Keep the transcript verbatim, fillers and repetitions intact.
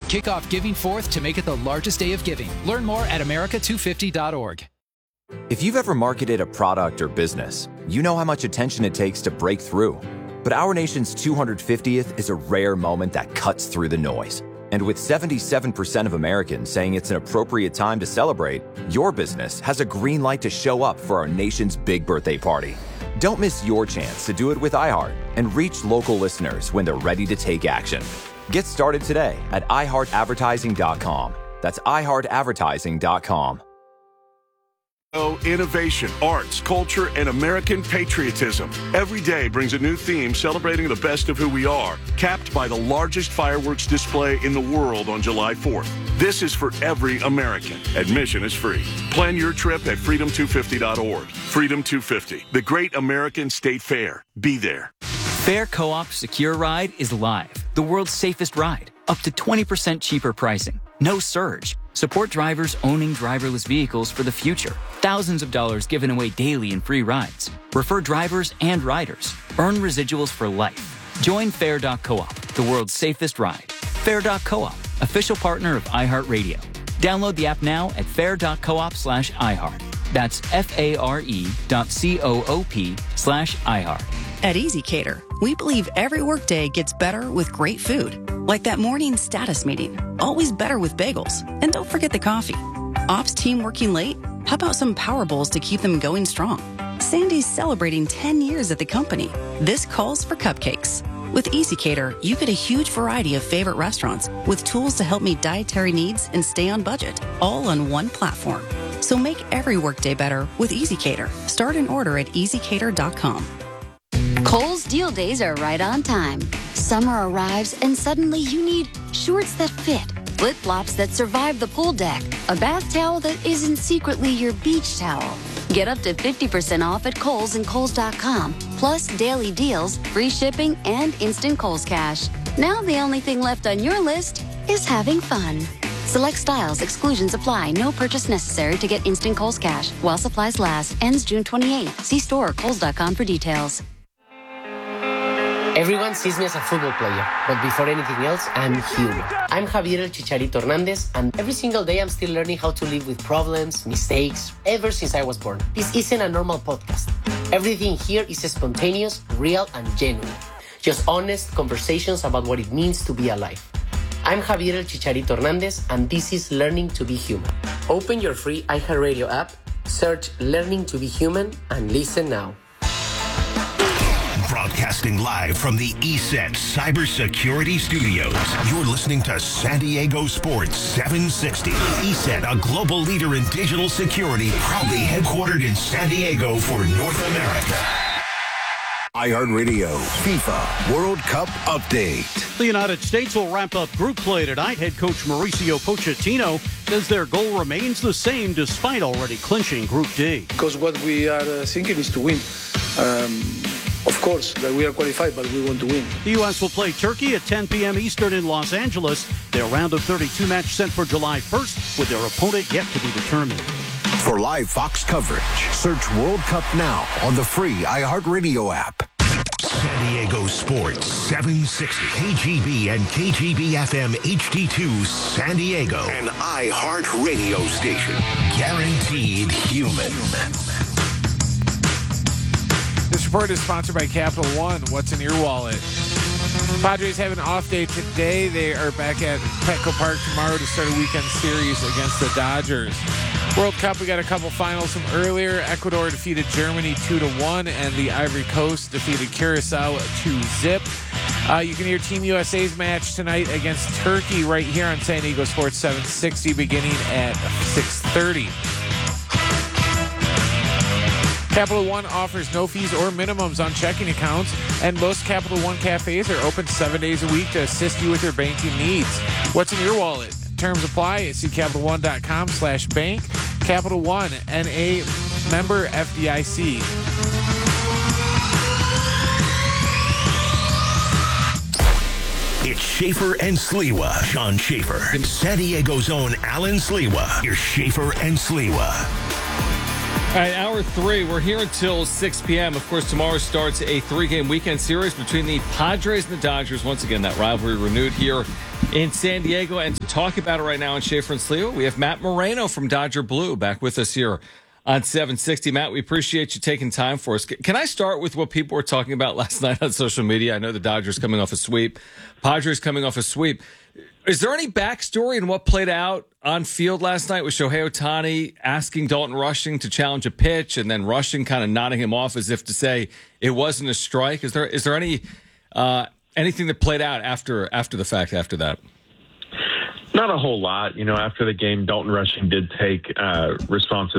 Kick off Giving Fourth to make it the largest day of giving. Learn more at America two fifty dot org. If you've ever marketed a product or business, you know how much attention it takes to break through. But our nation's two hundred fiftieth is a rare moment that cuts through the noise. And with seventy-seven percent of Americans saying it's an appropriate time to celebrate, your business has a green light to show up for our nation's big birthday party. Don't miss your chance to do it with iHeart and reach local listeners when they're ready to take action. Get started today at i heart advertising dot com. That's i heart advertising dot com. Innovation, arts, culture, and American patriotism. Every day brings a new theme celebrating the best of who we are, capped by the largest fireworks display in the world on July fourth. This is for every American. Admission is free. Plan your trip at freedom two fifty dot org. Freedom two fifty, the great American state fair. Be there. Fair Co-op Secure Ride is live. The world's safest ride. Up to twenty percent cheaper pricing. No surge. Support drivers owning driverless vehicles for the future. Thousands of dollars given away daily in free rides. Refer drivers and riders. Earn residuals for life. Join Fair dot coop, the world's safest ride. Fair dot coop, official partner of iHeartRadio. Download the app now at fair dot coop slash iHeart. That's F-A-R-E dot C-O-O-P slash iHeart. At EasyCater, we believe every workday gets better with great food. Like that morning status meeting. Always better with bagels. And don't forget the coffee. Ops team working late? How about some Power Bowls to keep them going strong? Sandy's celebrating ten years at the company. This calls for cupcakes. With EasyCater, you get a huge variety of favorite restaurants with tools to help meet dietary needs and stay on budget, all on one platform. So make every workday better with EasyCater. Start an order at easy cater dot com. Kohl's deal days are right on time. Summer arrives and suddenly you need shorts that fit, flip-flops that survive the pool deck, a bath towel that isn't secretly your beach towel. Get up to fifty percent off at Kohl's and Kohl's dot com, plus daily deals, free shipping, and instant Kohl's Cash. Now the only thing left on your list is having fun. Select styles, exclusions apply, no purchase necessary to get instant Kohl's Cash. While supplies last, ends June twenty-eighth. See store or Kohl's dot com for details. Everyone sees me as a football player, but before anything else, I'm human. I'm Javier El Chicharito Hernandez, and every single day I'm still learning how to live with problems, mistakes, ever since I was born. This isn't a normal podcast. Everything here is spontaneous, real, and genuine. Just honest conversations about what it means to be alive. I'm Javier El Chicharito Hernandez, and this is Learning to be Human. Open your free iHeartRadio app, search Learning to be Human, and listen now. Broadcasting live from the E S E T Cybersecurity Studios. You're listening to San Diego Sports seven sixty. E S E T, a global leader in digital security, proudly headquartered in San Diego for North America. iHeartRadio FIFA World Cup Update. The United States will wrap up group play tonight. Head coach Mauricio Pochettino says their goal remains the same despite already clinching Group D. Because what we are uh, thinking is to win. Um, Of course, that we are qualified, but we want to win. The U S will play Turkey at ten p.m. Eastern in Los Angeles. Their round of thirty-two match set for July first, with their opponent yet to be determined. For live Fox coverage, search World Cup now on the free iHeartRadio app. San Diego Sports seven sixty. K G B and K G B F M H D two San Diego. An iHeartRadio station. Guaranteed human. This report is sponsored by Capital One. What's in your wallet? Padres have an off day today. They are back at Petco Park tomorrow to start a weekend series against the Dodgers. World Cup, we got a couple finals from earlier. Ecuador defeated Germany two to one, and the Ivory Coast defeated Curacao two zip. Uh, you can hear Team U S A's match tonight against Turkey right here on San Diego Sports seven sixty beginning at six thirty. Capital One offers no fees or minimums on checking accounts, and most Capital One cafes are open seven days a week to assist you with your banking needs. What's in your wallet? Terms apply. See Capital One dot com slash bank. Capital One, N A member F D I C. It's Schaefer and Sliwa. Sean Schaefer and San Diego's own Alan Sliwa. Here's Schaefer and Sliwa. All right, hour three. We're here until six p.m. Of course, tomorrow starts a three-game weekend series between the Padres and the Dodgers. Once again, that rivalry renewed here in San Diego. And to talk about it right now on Schaefer and Sliwa, we have Matt Moreno from Dodger Blue back with us here on seven sixty. Matt, we appreciate you taking time for us. Can I start with what people were talking about last night on social media? I know the Dodgers coming off a sweep, Padres coming off a sweep. Is there any backstory in what played out on field last night with Shohei Ohtani asking Dalton Rushing to challenge a pitch and then Rushing kind of nodding him off as if to say it wasn't a strike? Is there is there any uh, anything that played out after after the fact after that? Not a whole lot. You know, after the game, Dalton Rushing did take uh, responsibility